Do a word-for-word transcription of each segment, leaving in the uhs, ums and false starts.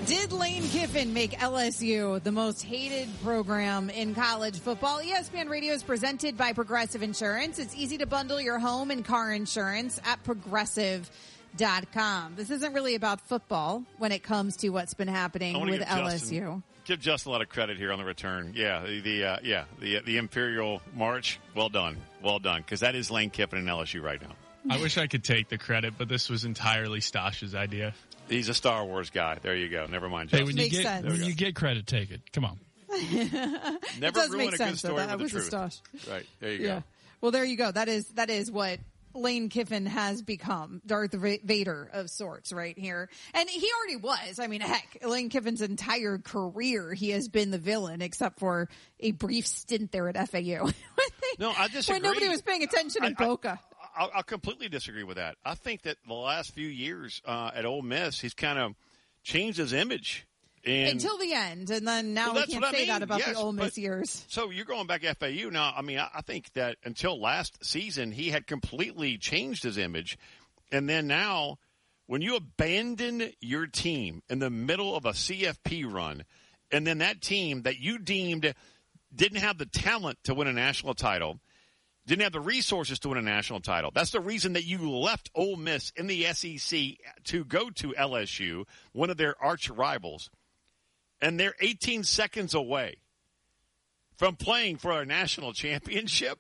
Did Lane Kiffin make L S U the most hated program in college football? E S P N Radio is presented by Progressive Insurance. It's easy to bundle your home and car insurance at progressive dot com. This isn't really about football when it comes to what's been happening with L S U. Justin, give Justin a lot of credit here on the return. Yeah, the, the uh, yeah the the Imperial March. Well done, well done, because that is Lane Kiffin and L S U right now. I wish I could take the credit, but this was entirely Stosh's idea. He's a Star Wars guy. There you go. Never mind, Justin. Hey, when you Makes get sense. when you get credit, take it. Come on. Never It does ruin make a sense, good story though. That with was the a truth. Stosh. Right there you Yeah. go. Well, there you go. That is that is what Lane Kiffin has become, Darth Vader of sorts right here. And he already was. I mean, heck, Lane Kiffin's entire career, he has been the villain, except for a brief stint there at F A U. No, I disagree. When nobody was paying attention in I- I- Boca. I'll, I'll completely disagree with that. I think that the last few years uh, at Ole Miss, he's kind of changed his image. And, Until the end, and then now Well, we that's can't what I say mean. that about Yes, the Ole Miss but- years. So you're going back to F A U now. I mean, I, I think that until last season, he had completely changed his image. And then now, when you abandon your team in the middle of a C F P run, and then that team that you deemed didn't have the talent to win a national title, didn't have the resources to win a national title. That's the reason that you left Ole Miss in the S E C to go to L S U, one of their arch rivals. And they're eighteen seconds away from playing for a national championship.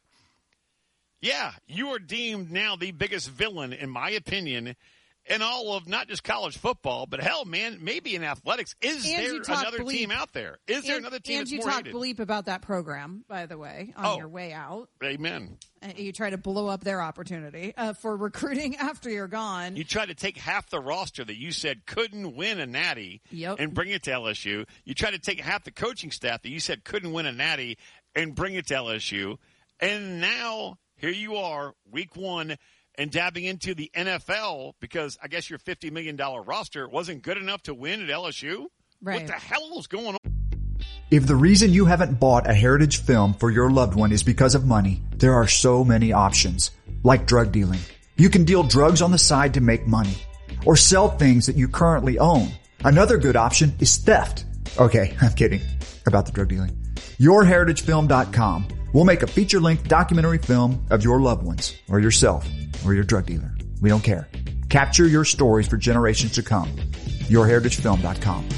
Yeah, you are deemed now the biggest villain, in my opinion, in all of not just college football, but hell, man, maybe in athletics. Is And there you talk another bleep. team out there? Is there And, another team and that's you more talk hated? bleep about that program, by the way, on Oh. your way out. Amen. And you try to blow up their opportunity uh, for recruiting after you're gone. You tried to take half the roster that you said couldn't win a natty Yep. and bring it to L S U. You tried to take half the coaching staff that you said couldn't win a natty and bring it to L S U. And now here you are, week one, and dabbing into the N F L because I guess your fifty million dollars roster wasn't good enough to win at L S U? Right. What the hell is going on? If the reason you haven't bought a Heritage film for your loved one is because of money, there are so many options, like drug dealing. You can deal drugs on the side to make money, or sell things that you currently own. Another good option is theft. Okay, I'm kidding about the drug dealing. your heritage film dot com will make a feature-length documentary film of your loved ones, or yourself, or your drug dealer. We don't care. Capture your stories for generations to come. your heritage film dot com.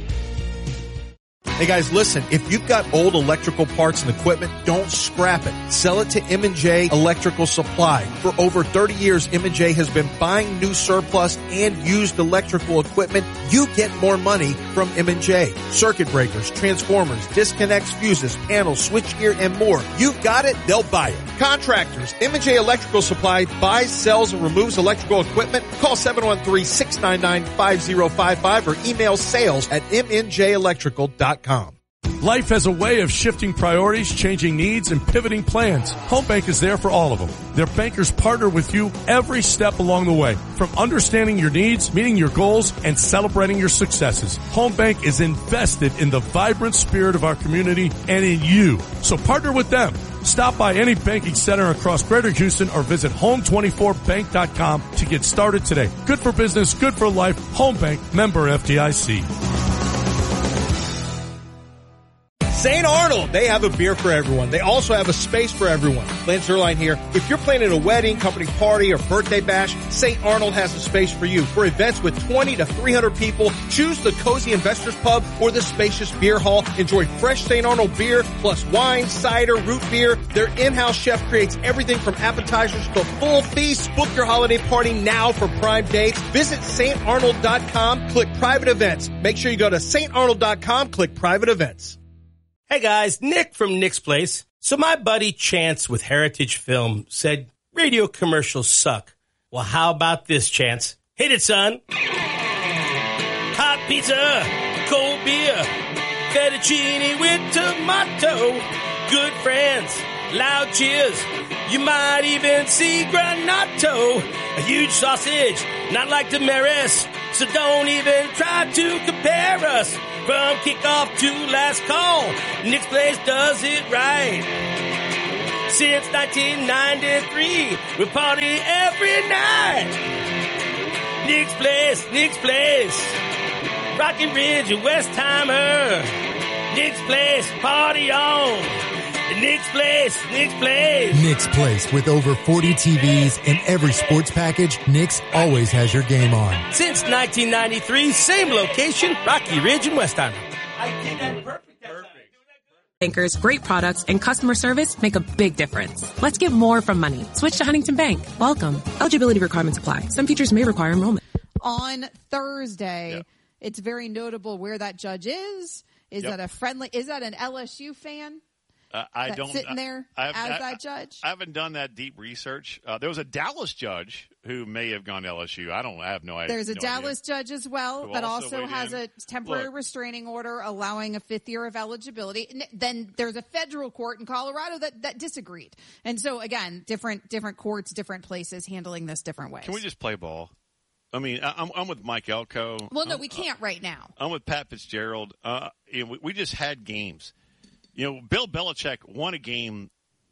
Hey guys, listen, if you've got old electrical parts and equipment, don't scrap it. Sell it to M and J Electrical Supply. For over thirty years, M and J has been buying new surplus and used electrical equipment. You get more money from M and J. Circuit breakers, transformers, disconnects, fuses, panels, switchgear, and more. You've got it, they'll buy it. Contractors, M and J Electrical Supply buys, sells, and removes electrical equipment. Call seven one three, six nine nine, five zero five five or email sales at m n j electrical dot com. Life has a way of shifting priorities, changing needs, and pivoting plans. Home Bank is there for all of them. Their bankers partner with you every step along the way, from understanding your needs, meeting your goals, and celebrating your successes. Home Bank is invested in the vibrant spirit of our community and in you. So partner with them. Stop by any banking center across Greater Houston or visit home twenty-four bank dot com to get started today. Good for business, good for life. Home Bank, member F D I C. Saint Arnold, they have a beer for everyone. They also have a space for everyone. Lance Zierlein here. If you're planning a wedding, company party, or birthday bash, Saint Arnold has a space for you. For events with twenty to three hundred people, choose the Cozy Investors Pub or the spacious beer hall. Enjoy fresh Saint Arnold beer, plus wine, cider, root beer. Their in-house chef creates everything from appetizers to full feasts. Book your holiday party now for prime dates. Visit saint arnold dot com, click private events. Make sure you go to saint arnold dot com, click private events. Hey guys, Nick from Nick's Place. So my buddy Chance with Heritage Film said radio commercials suck. Well, how about this, Chance? Hit it, son. Hot pizza, cold beer, fettuccine with tomato, good friends, loud cheers. You might even see Granato, a huge sausage, not like Damaris. So don't even try to compare us. From kickoff to last call, Nick's Place does it right. Since nineteen ninety-three, we party every night. Nick's Place, Nick's Place. Rocky Ridge and Westheimer. Nick's Place, party on. Nick's Place, Nick's Place. Nick's Place, with over forty T Vs and every sports package, Nick's always has your game on. Since nineteen ninety-three, same location, Rocky Ridge and Westheimer. I did that perfect. Bankers, great products, and customer service make a big difference. Let's get more from money. Switch to Huntington Bank. Welcome. Eligibility requirements apply. Some features may require enrollment. On Thursday, yeah. It's very notable where that judge is. Is Yep. that a friendly? Is that an L S U fan? Uh, I that's don't sitting there I, as I, I, that judge. I haven't done that deep research. Uh, there was a Dallas judge who may have gone to L S U. I don't. I have no idea. There's a no Dallas idea. judge as well, Who but also also weighed has in. a temporary Look. restraining order allowing a fifth year of eligibility. N- Then there's a federal court in Colorado that, that disagreed. And so again, different different courts, different places handling this different ways. Can we just play ball? I mean, I, I'm, I'm with Mike Elko. Well, no, I'm, we can't right now. I'm with Pat Fitzgerald. Uh, you know, we, we just had games. You know, Bill Belichick won a game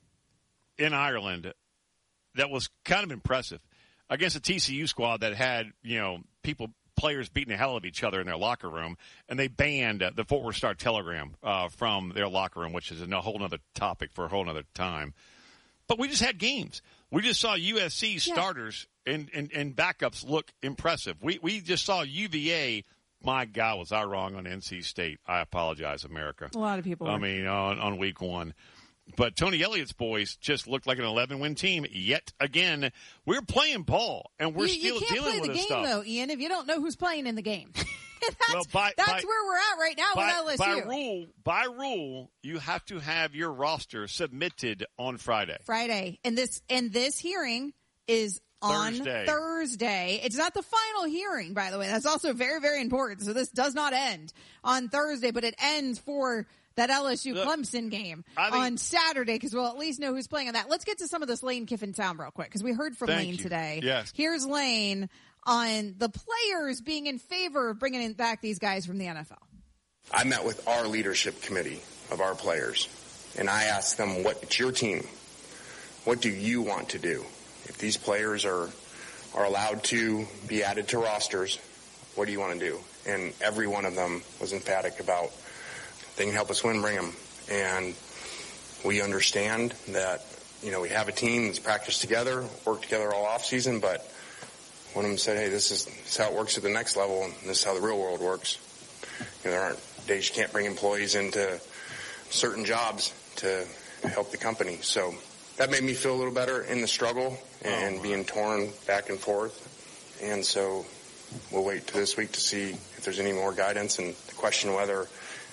in Ireland that was kind of impressive against a T C U squad that had, you know, people, players beating the hell out of each other in their locker room, and they banned uh, the Fort Worth Star Telegram uh, from their locker room, which is a whole other topic for a whole other time. But we just had games. We just saw U S C starters and, and, and backups look impressive. We we just saw U V A. My God, was I wrong on N C State? I apologize, America. A lot of people. I were. mean, on, on week one. But Tony Elliott's boys just looked like an eleven-win team yet again. We're playing ball, and we're you, still you can't dealing play with the this game, stuff. though, Ian, if you don't know who's playing in the game. that's Well, by- that's by- where we're at right now by, with L S U. by rule, by rule, you have to have your roster submitted on Friday. Friday. And this and this hearing is on Thursday. Thursday. It's not the final hearing, by the way. That's also very, very important. So this does not end on Thursday, but it ends for that L S U Look, Clemson game I think- on Saturday, because we'll at least know who's playing on that. Let's get to some of this Lane Kiffin sound real quick, because we heard from Thank Lane you. today. Yes. Here's Lane on the players being in favor of bringing back these guys from the N F L. I met with our leadership committee of our players, and I asked them, what, it's your team. What do you want to do? If these players are are allowed to be added to rosters, what do you want to do? And every one of them was emphatic about, they can help us win, bring them. And we understand that, you know, we have a team that's practiced together, worked together all off season, but one of them said, hey, this is, this is how it works at the next level, and this is how the real world works. You know, there aren't days you can't bring employees into certain jobs to help the company. So that made me feel a little better in the struggle and being torn back and forth. And so we'll wait to this week to see if there's any more guidance, and the question whether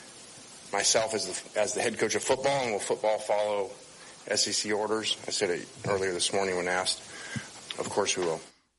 myself as the, as the head coach of football, and will football follow S E C orders? I said it earlier this morning when asked. Of course we will.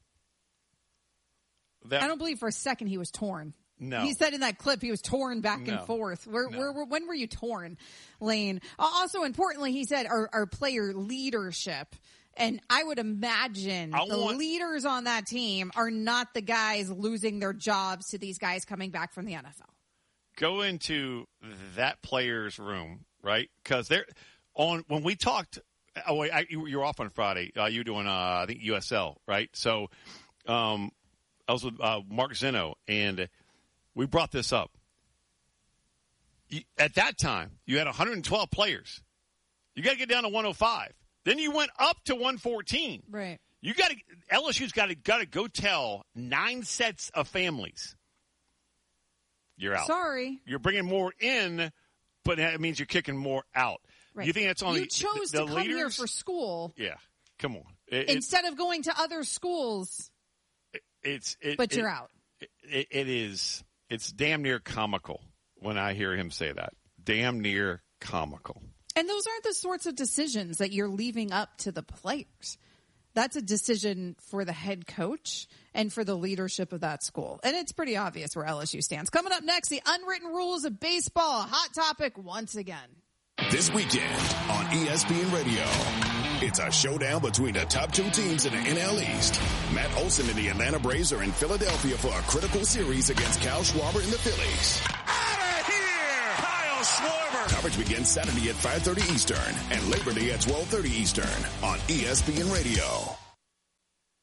That, I don't believe for a second he was torn. No. He said in that clip he was torn back No. and forth. Where, No. where, where, when were you torn, Lane? Uh, also, importantly, he said our, our player leadership. And I would imagine I the want- leaders on that team are not the guys losing their jobs to these guys coming back from the N F L. Go into that player's room, right? Because they're on when we talked. Oh, wait, I, you, you were off on Friday. Uh, you were doing, uh, I think, U S L, right? So, um, I was with uh, Mark Zeno, and we brought this up. You, at that time, you had one hundred twelve players. You got to get down to one oh five. Then you went up to one fourteen. Right. You got to L S U's got to got to go tell nine sets of families. You're out. Sorry. You're bringing more in, but that means you're kicking more out. Right. You think that's on you the, chose the, the to come leaders? here for school Yeah, come on. It, it, instead of going to other schools, it's it, but it, you're out. It, it is. It's damn near comical when I hear him say that. Damn near comical. And those aren't the sorts of decisions that you're leaving up to the players. That's a decision for the head coach and for the leadership of that school. And it's pretty obvious where L S U stands. Coming up next, the unwritten rules of baseball. Hot topic once again. This weekend on E S P N Radio, it's a showdown between the top two teams in the N L East. Matt Olson and the Atlanta Braves are in Philadelphia for a critical series against Kyle Schwarber and the Phillies. Out of here, Kyle Schwarber. Coverage begins Saturday at five thirty Eastern and Labor Day at twelve thirty Eastern on E S P N Radio.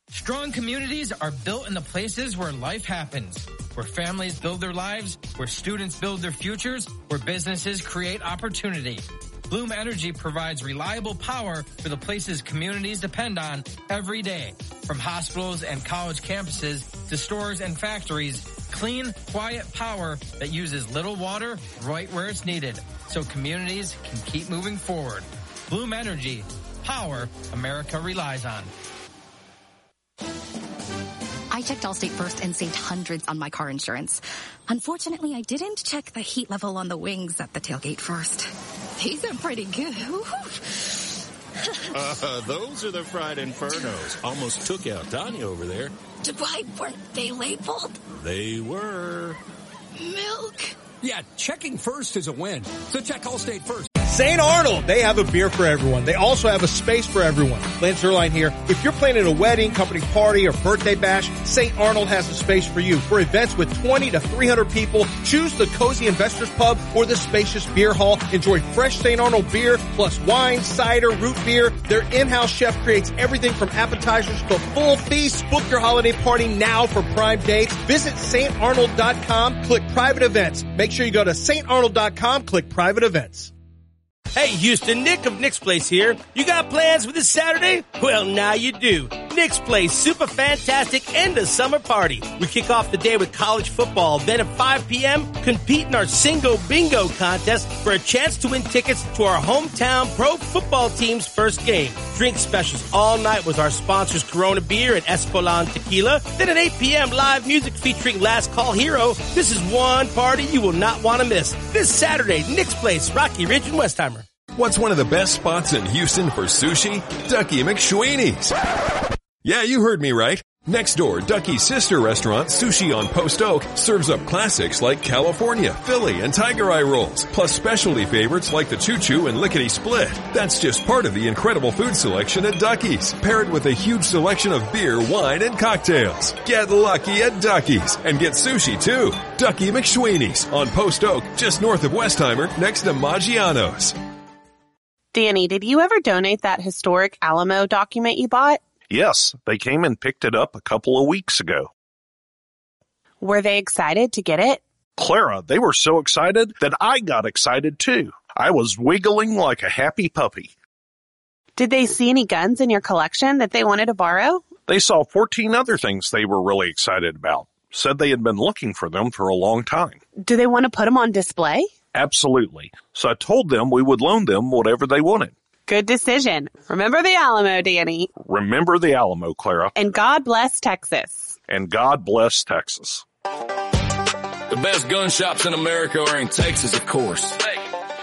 Strong communities are built in the places where life happens, where families build their lives, where students build their futures, where businesses create opportunity. Bloom Energy provides reliable power for the places communities depend on every day. From hospitals and college campuses to stores and factories, clean, quiet power that uses little water right where it's needed, so communities can keep moving forward. Bloom Energy, power America relies on. I checked Allstate first and saved hundreds on my car insurance. Unfortunately, I didn't check the heat level on the wings at the tailgate first. These are pretty good. uh, those are the fried infernos. Almost took out Tanya over there. Why weren't they labeled? They were. Milk. Yeah, checking first is a win. So check Allstate first. Saint Arnold, they have a beer for everyone. They also have a space for everyone. Lance Zierlein here. If you're planning a wedding, company party, or birthday bash, Saint Arnold has a space for you. For events with twenty to three hundred people, choose the Cozy Investors Pub or the spacious beer hall. Enjoy fresh Saint Arnold beer plus wine, cider, root beer. Their in-house chef creates everything from appetizers to full feasts. Book your holiday party now for prime dates. Visit Saint Arnold dot com, click private events. Make sure you go to Saint Arnold dot com, click private events. Hey, Houston, Nick of Nick's Place here. You got plans for this Saturday? Well, now you do. Nick's Place, super fantastic end of summer party. We kick off the day with college football. Then at five p.m., compete in our Singo Bingo contest for a chance to win tickets to our hometown pro football team's first game. Drink specials all night with our sponsors Corona Beer and Espolon Tequila. Then at eight p.m., live music featuring Last Call Hero. This is one party you will not want to miss. This Saturday, Nick's Place, Rocky Ridge and Westheimer. What's one of the best spots in Houston for sushi? Ducky McSweeney's. Yeah, you heard me right. Next door, Ducky's sister restaurant, Sushi on Post Oak, serves up classics like California, Philly, and Tiger Eye rolls, plus specialty favorites like the Choo Choo and Lickety Split. That's just part of the incredible food selection at Ducky's, paired with a huge selection of beer, wine, and cocktails. Get lucky at Ducky's and get sushi too. Ducky McSweeney's on Post Oak, just north of Westheimer, next to Maggiano's. Danny, did you ever donate that historic Alamo document you bought? Yes, they came and picked it up a couple of weeks ago. Were they excited to get it? Clara, they were so excited that I got excited too. I was wiggling like a happy puppy. Did they see any guns in your collection that they wanted to borrow? They saw fourteen other things they were really excited about. Said they had been looking for them for a long time. Do they want to put them on display? Absolutely. So I told them we would loan them whatever they wanted. Good decision. Remember the Alamo, Danny. Remember the Alamo, Clara. And God bless Texas. And God bless Texas. The best gun shops in America are in Texas, of course. Hey.